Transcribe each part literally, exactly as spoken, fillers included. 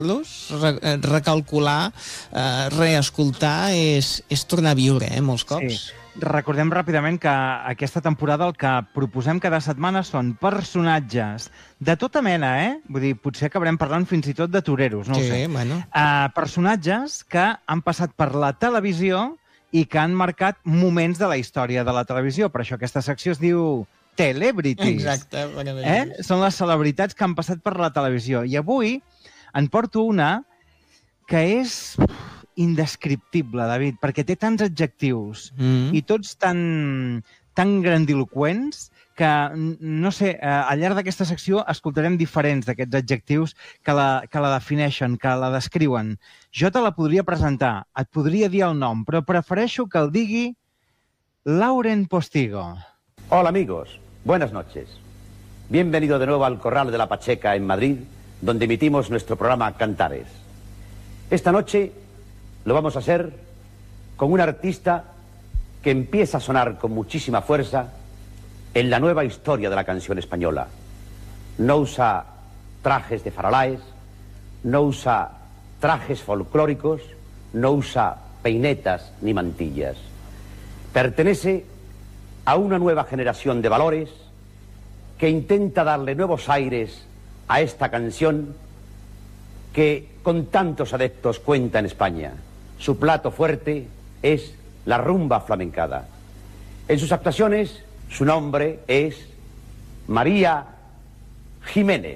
los recalcular, eh, reescoltar, és, és tornar a viure, eh, molts cops. Sí. Recordem ràpidament que aquesta temporada el que proposem cada setmana són personatges de tota mena, eh? Vull dir, potser acabarem parlant fins i tot de toreros, no Sí, ho sé. bueno. Uh, personatges que han passat per la televisió i que han marcat moments de la història de la televisió. Per això aquesta secció es diu Celebrities. Exacte. Eh? Són les celebritats que han passat per la televisió. I avui en porto una que és indescriptible, David, perquè té tants adjectius Mm. i tots tan, tan grandiloquents que, no sé, al llarg d'aquesta secció escoltarem diferents d'aquests adjectius que la, que la defineixen, que la descriuen. Jo te la podria presentar, et podria dir el nom, però prefereixo que el digui Lauren Postigo. Hola amigos, buenas noches. Bienvenido de nuevo al Corral de la Pacheca en Madrid, donde emitimos nuestro programa Cantares. Esta noche lo vamos a hacer con un artista que empieza a sonar con muchísima fuerza en la nueva historia de la canción española. No usa trajes de faralaes, no usa trajes folclóricos, no usa peinetas ni mantillas. Pertenece a una nueva generación de valores que intenta darle nuevos aires a esta canción que con tantos adeptos cuenta en España. Su plato fuerte es la rumba flamencada. En sus actuaciones, su nombre es María Jiménez.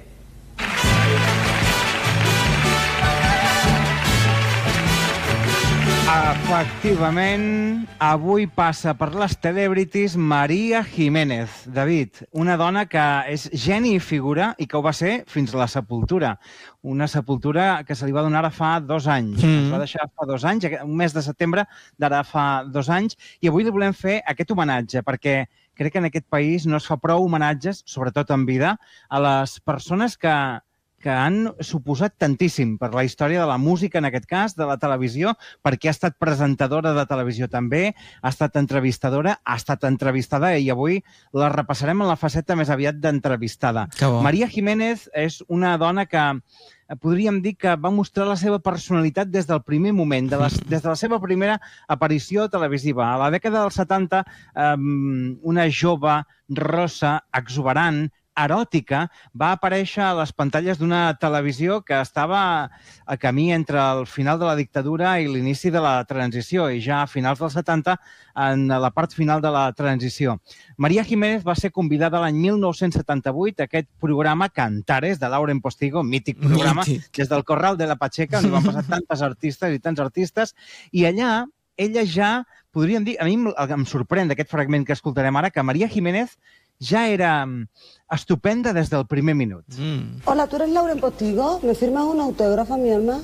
Efectivament, avui passa per les Celebrities María Jiménez. David, una dona que és geni i figura i que ho va ser fins a la sepultura. Una sepultura que se li va donar ara fa dos anys. Mm. Es va deixar fa dos anys, un mes de setembre d'ara fa dos anys, i avui li volem fer aquest homenatge, perquè crec que en aquest país no es fa prou homenatges, sobretot en vida, a les persones que que han suposat tantíssim per la història de la música, en aquest cas, de la televisió, perquè ha estat presentadora de televisió també, ha estat entrevistadora, ha estat entrevistada, i avui la repassarem en la faceta més aviat d'entrevistada. María Jiménez és una dona que podríem dir que va mostrar la seva personalitat des del primer moment, de les, des de la seva primera aparició televisiva. A la dècada dels setanta, eh, una jove rossa, exuberant, eròtica, va aparèixer a les pantalles d'una televisió que estava a camí entre el final de la dictadura i l'inici de la transició, i ja a finals dels setanta, en la part final de la transició. María Jiménez va ser convidada l'any mil nou-cents setanta-vuit a aquest programa Cantares, de Lauren Postigo, mític programa, mític. Des del Corral de la Pacheca, on hi van passar tantes artistes i tants artistes, i allà ella ja, podríem dir, a mi em sorprèn d'aquest fragment que escoltarem ara, que María Jiménez ja era estupenda des del primer minut. Mm. Hola, ¿tú eres Lauren Postigo? ¿Me firmas un autógrafo, mi alma?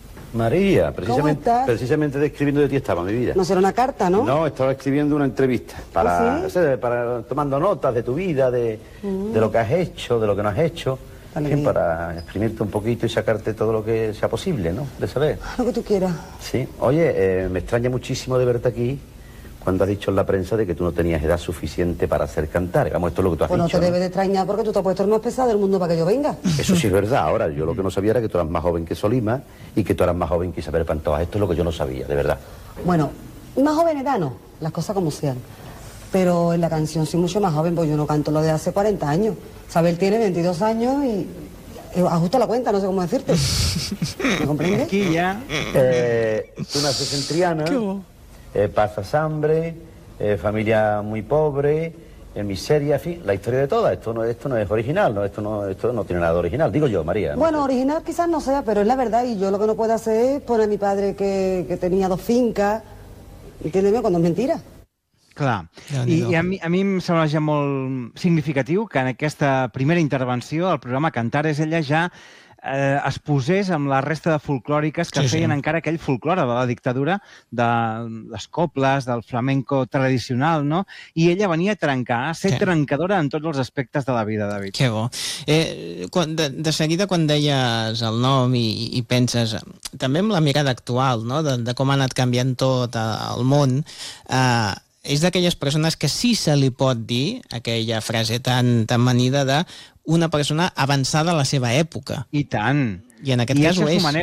María, precisamente, precisamente escribiendo de ti estaba, mi vida. No será una carta, ¿no? No, estaba escribiendo una entrevista, para, ¿Ah, sí? para tomando notas de tu vida, de, mm. de lo que has hecho, de lo que no has hecho, en para exprimirte un poquito y sacarte todo lo que sea posible, ¿no? De saber. Lo que tú quieras. Sí. Oye, eh, me extraña muchísimo de verte aquí, cuando has dicho en la prensa de que tú no tenías edad suficiente para hacer cantar. Vamos, esto es lo que tú has pues dicho. Pues no te ¿no? debe de extrañar porque tú te has puesto el más pesado del mundo para que yo venga. Eso sí es verdad. Ahora, yo lo que no sabía era que tú eras más joven que Solima y que tú eras más joven que Isabel Pantoja. Esto es lo que yo no sabía, de verdad. Bueno, más joven edad no, las cosas como sean. Pero en la canción sí mucho más joven, porque yo no canto lo de hace cuarenta años. Isabel tiene veintidós años y... ajusta la cuenta, no sé cómo decirte. ¿Me comprendes? Aquí ya... Eh, tú naces en Triana, eh, pasas hambre... Eh, familia muy pobre, en miseria, en fin, la historia de todas. Esto no, esto no es original, no, esto, no, esto no tiene nada de original, digo yo, María. Bueno, no sé. Original quizás no sea, pero es la verdad, y yo lo que no puedo hacer es poner a mi padre que, que tenía dos fincas, entiéndeme, cuando es mentira. Clar, I, i a, mi, a mi em sembla ja molt significatiu que en aquesta primera intervenció al programa Cantares ella ja eh, es posés amb la resta de folclòriques que sí, feien sí. encara aquell folclore de la dictadura, de les coples, del flamenco tradicional, no? I ella venia a trencar, a ser sí. trencadora en tots els aspectes de la vida, David. Que bo. Eh, quan, de, de seguida, quan deies el nom i, i penses, també amb la mirada actual, no? de, de com ha anat canviant tot el món, eh, és d'aquelles persones que sí se li pot dir aquella frase tan, tan manida de una persona avançada a la seva època. I tant. I en aquest I cas ho esa es és. su manera